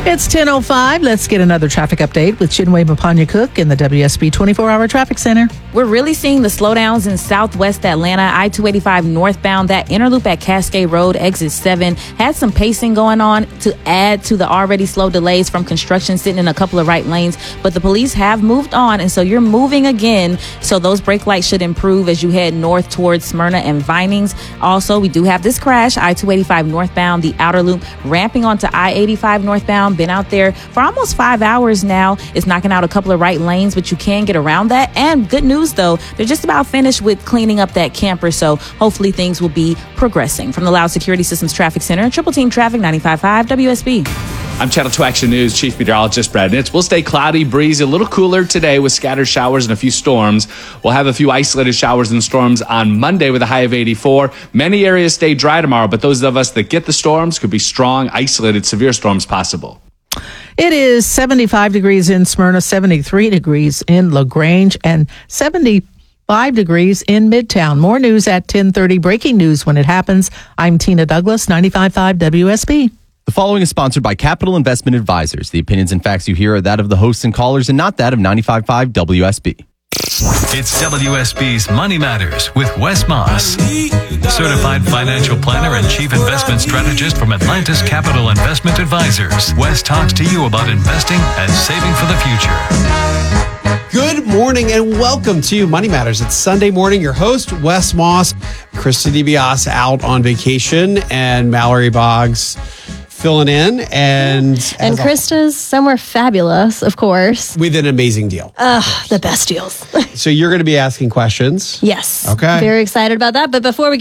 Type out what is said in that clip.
It's 10:05. Let's get another traffic update with Chinwe Mapanya-Cook in the WSB 24-hour traffic center. We're really seeing the slowdowns in southwest Atlanta. I-285 northbound, that interloop at Cascade Road, exit 7, had some pacing going on to add to the already slow delays from construction sitting in a couple of right lanes. But the police have moved on, and so you're moving again. So those brake lights should improve as you head north towards Smyrna and Vinings. Also, we do have this crash, I-285 northbound, the outer loop ramping onto I-85 northbound. Been out there for almost 5 hours now. It's knocking out a couple of right lanes, but you can get around that. And good news, though, they're just about finished with cleaning up that camper, so hopefully things will be progressing. From the Loud Security Systems Traffic Center, Triple Team Traffic 95.5 WSB. I'm Channel 2 Action News Chief Meteorologist Brad Nitz. We'll stay cloudy, breezy, a little cooler today with scattered showers and a few storms. We'll have a few isolated showers and storms on Monday with a high of 84. Many areas stay dry tomorrow, but those of us that get the storms could be strong, isolated, severe storms possible. It is 75 degrees in Smyrna, 73 degrees in LaGrange, and 75 degrees in Midtown. More news at 10:30. Breaking news when it happens. I'm Tina Douglas, 95.5 WSB. The following is sponsored by Capital Investment Advisors. The opinions and facts you hear are that of the hosts and callers and not that of 95.5 WSB. It's WSB's Money Matters with Wes Moss, certified financial planner and chief investment strategist from Atlantis Capital Investment Advisors. Wes talks to you about investing and saving for the future. Good morning and welcome to Money Matters. It's Sunday morning. Your host, Wes Moss, Krista DiBiase out on vacation, and Mallory Boggs filling in. And Krista's somewhere fabulous, of course. with an amazing deal. The best deals. So you're going to be asking questions. Yes. Okay. Very excited about that. But before we